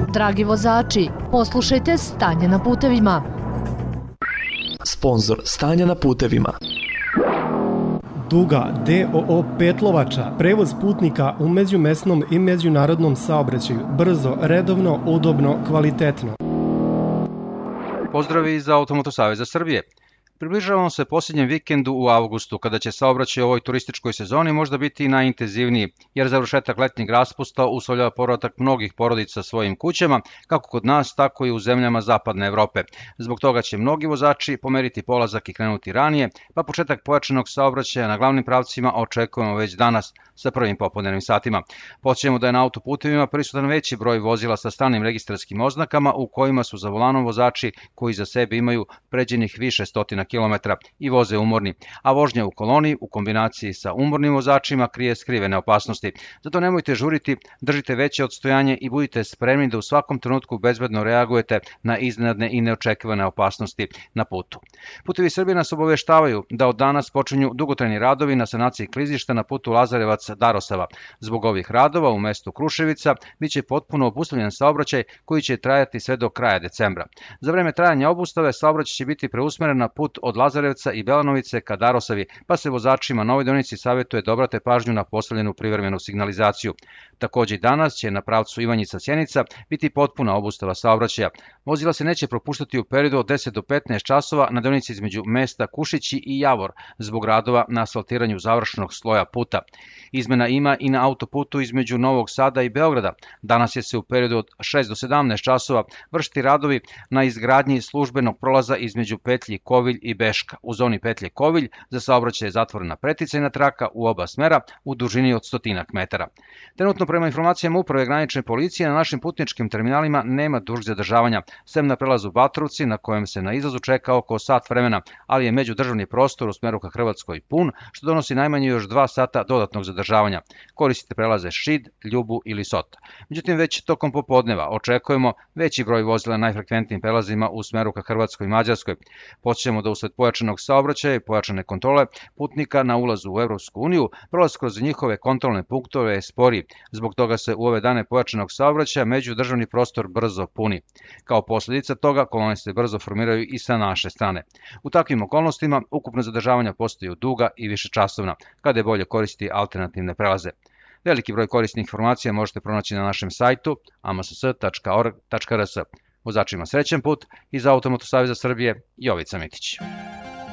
Dragi vozači, poslušajte stanje na putevima. Sponzor stanja na putevima. Duga DOO Petlovača, prevoz putnika u međumesnom i međunarodnom saobraćaju, brzo, redovno, udobno, kvalitetno. Pozdravi iz Automoto Saveza Srbije. Približavamo se posljednjem vikendu u avgustu, kada će saobraćaj u ovoj turističkoj sezoni možda biti i najintenzivniji, jer završetak letnjeg raspusta uslovljava povratak mnogih porodica svojim kućama, kako kod nas, tako i u zemljama zapadne Evrope. Zbog toga će mnogi vozači pomeriti polazak i krenuti ranije, pa početak pojačanog saobraćaja na glavnim pravcima očekujemo već danas sa prvim popodnevnim satima. Podsjećamo da je na autoputevima prisutan veći broj vozila sa stranim registarskim oznakama u kojima su za volanom vozači koji za sebe imaju pređenih više stotina kilometara i voze umorni, a vožnja u koloni u kombinaciji sa umornim vozačima krije skrivene opasnosti. Zato nemojte žuriti, držite veće odstojanje i budite spremni da u svakom trenutku bezbedno reagujete na iznenadne i neočekivane opasnosti na putu. Putevi Srbije nas obaveštavaju da od danas počinju dugotrajni radovi na sanaciji klizišta na putu Lazarevac-Darosava. Zbog ovih radova u mestu Kruševica biće potpuno obustavljen saobraćaj koji će trajati sve do kraja decembra. Za vreme trajanja obustave saobraćaj će biti preusmeren na put od Lazarevca i Belanovice ka Darosavi, pa se vozačima na ovoj deonici savjetuje da obrate pažnju na postavljenu privremenu signalizaciju. Takođe i danas će na pravcu Ivanjica-Sjenica biti potpuna obustava saobraćaja. Vozila se neće propuštati u periodu od 10 do 15 časova na deonici između mesta Kušići i Javor zbog radova na asfaltiranju završnog sloja puta. Izmena ima i na autoputu između Novog Sada i Beograda. Danas će se u periodu od 6 do 17 časova vršiti radovi na izgradnji službenog prolaza između petlji Kovilj i Beška. U zoni petlje Kovilj za saobraćaj je zatvorena preticajna traka u oba smera u dužini od 100 metara. Trenutno prema informacijama Uprave granične policije na našim putničkim terminalima nema dužeg zadržavanja, sem na prelazu Batrovci na kojem se na izlazu čeka oko sat vremena, ali je međudržavni prostor u smeru ka Hrvatskoj pun, što donosi najmanje još 2 sata dodatnog zadržavanja. Koristite prelaze Šid, Ljubu ili Sot. Međutim, već tokom popodneva očekujemo veći broj vozila na najfrekventnijim prelazima u smeru ka Hrvatskoj i Mađarskoj. Podsjećamo da usled pojačanog saobraćaja i pojačane kontrole putnika na ulazu u Evropsku uniju, prolaz kroz njihove kontrolne punktove je sporiji. Zbog toga se u ove dane pojačanog saobraćaja međudržavni prostor brzo puni. Kao posljedica toga kolone se brzo formiraju i sa naše strane. U takvim okolnostima ukupno zadržavanja postaju duga i višečasovna, kada je bolje koristiti alternativne prelaze. Veliki broj korisnih informacija možete pronaći na našem sajtu amss.org.rs. Vozačima srećan put iz Automoto Saveza Srbije, Jovica Mitić.